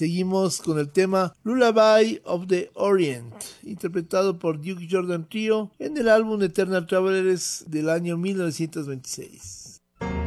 Seguimos con el tema Lullaby of the Orient, interpretado por Duke Jordan Trio en el álbum Eternal Travelers del año 1926.